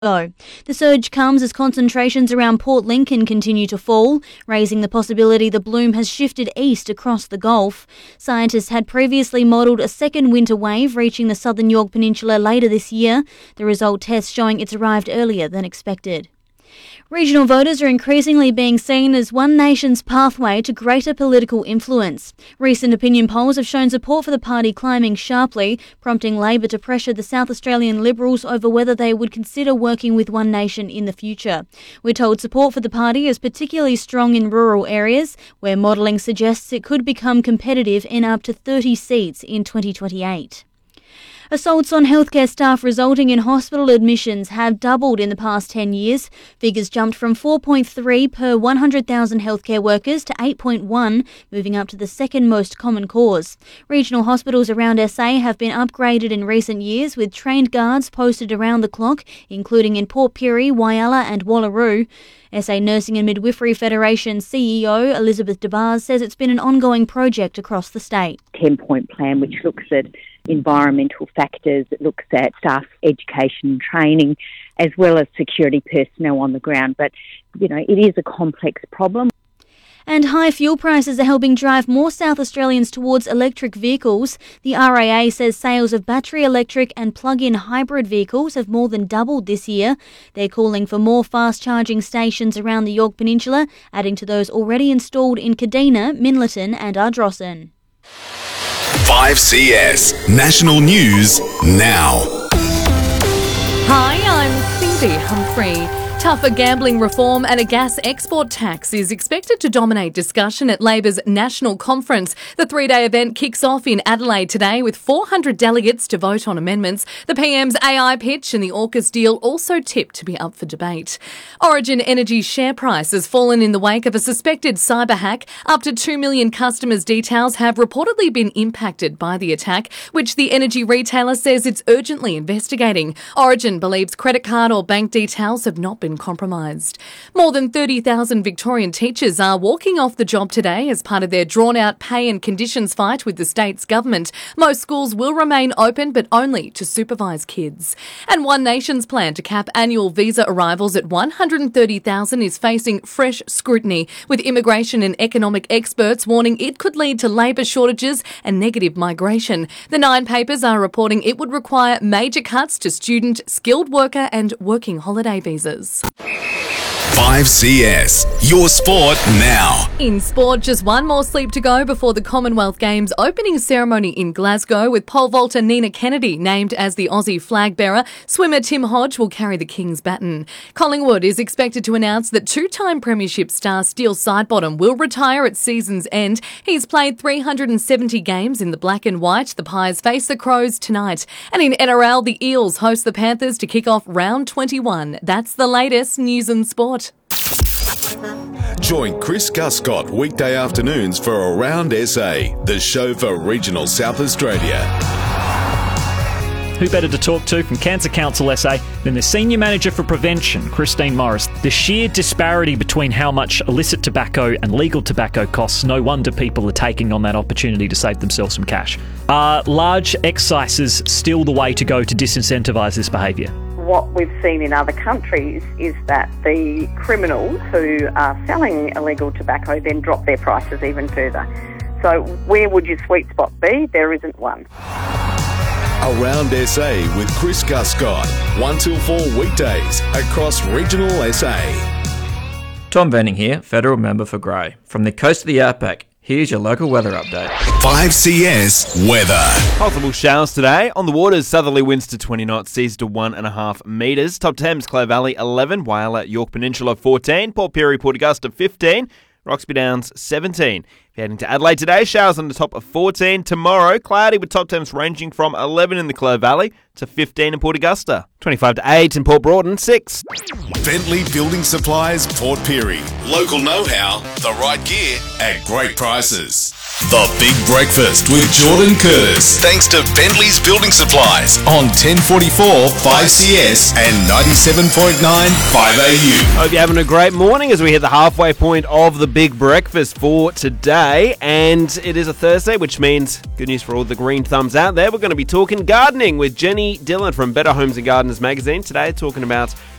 The surge comes as concentrations around Port Lincoln continue to fall, raising the possibility the bloom has shifted east across the Gulf. Scientists had previously modelled a second winter wave reaching the southern Yorke Peninsula later this year, the result tests showing it's arrived earlier than expected. Regional voters are increasingly being seen as one nation's pathway to greater political influence. Recent opinion polls have shown support for the party climbing sharply, prompting Labor to pressure the South Australian Liberals over whether they would consider working with One Nation in the future. We're told support for the party is particularly strong in rural areas, where modelling suggests it could become competitive in up to 30 seats in 2028. Assaults on healthcare staff resulting in hospital admissions have doubled in the past 10 years. Figures jumped from 4.3 per 100,000 healthcare workers to 8.1, moving up to the second most common cause. Regional hospitals around SA have been upgraded in recent years with trained guards posted around the clock, including in Port Pirie, Whyalla and Wallaroo. SA Nursing and Midwifery Federation CEO Elizabeth DeBars says it's been an ongoing project across the state. 10-point plan which looks at environmental factors, it looks at staff education and training, as well as security personnel on the ground. But, it is a complex problem. And high fuel prices are helping drive more South Australians towards electric vehicles. The RAA says sales of battery electric and plug-in hybrid vehicles have more than doubled this year. They're calling for more fast charging stations around the Yorke Peninsula, adding to those already installed in Kadina, Minlaton and Ardrossan. 5CS National News now. Hi, I'm Cindy Humphrey. Tougher gambling reform and a gas export tax is expected to dominate discussion at Labor's National Conference. The three-day event kicks off in Adelaide today with 400 delegates to vote on amendments. The PM's AI pitch and the AUKUS deal also tipped to be up for debate. Origin Energy's share price has fallen in the wake of a suspected cyber hack. Up to 2 million customers' details have reportedly been impacted by the attack, which the energy retailer says it's urgently investigating. Origin believes credit card or bank details have not been compromised. More than 30,000 Victorian teachers are walking off the job today as part of their drawn-out pay and conditions fight with the state's government. Most schools will remain open, but only to supervise kids. And One Nation's plan to cap annual visa arrivals at 130,000 is facing fresh scrutiny, with immigration and economic experts warning it could lead to labour shortages and negative migration. The Nine papers are reporting it would require major cuts to student, skilled worker and working holiday visas. 5CS, your sport now. In sport, just one more sleep to go before the Commonwealth Games opening ceremony in Glasgow, with pole vaulter Nina Kennedy named as the Aussie flag bearer. Swimmer Tim Hodge will carry the King's baton. Collingwood is expected to announce that two-time premiership star Steele Sidebottom will retire at season's end. He's played 370 games in the black and white. The Pies face the Crows tonight. And in NRL, the Eels host the Panthers to kick off round 21. That's the latest news and sport. Join Chris Guscott weekday afternoons for Around SA, the show for regional South Australia. Who better to talk to from Cancer Council SA than the Senior Manager for Prevention, Christine Morris. The sheer disparity between how much illicit tobacco and legal tobacco costs, no wonder people are taking on that opportunity to save themselves some cash. Are large excises still the way to go to disincentivise this behaviour? What we've seen in other countries is that the criminals who are selling illegal tobacco then drop their prices even further. So where would your sweet spot be? There isn't one. Around SA with Chris Guscott, 1 till 4 weekdays across regional SA. Tom Venning here, Federal Member for Grey. From the coast of the Outback, here's your local weather update. 5CS weather. Possible showers today. On the waters, southerly winds to 20 knots, seas to 1.5 metres. Top Thames, Clare Valley 11, Whyalla, Yorke Peninsula 14, Port Pirie, Port Augusta 15, Roxby Downs 17. If you're heading to Adelaide today, showers on the top of 14. Tomorrow, cloudy with top temps ranging from 11 in the Clare Valley to 15 in Port Augusta. 25 to 8 in Port Broughton, 6. Bentley Building Supplies, Port Pirie. Local know-how, the right gear at great prices. The Big Breakfast with Jordan Curtis. Thanks to Bentley's Building Supplies on 1044 5CS and 97.9 5AU. Hope you're having a great morning as we hit the halfway point of the Big Breakfast for today. And it is a Thursday, which means good news for all the green thumbs out there. We're going to be talking gardening with Jenny Dillon from Better Homes and Gardeners magazine today, talking about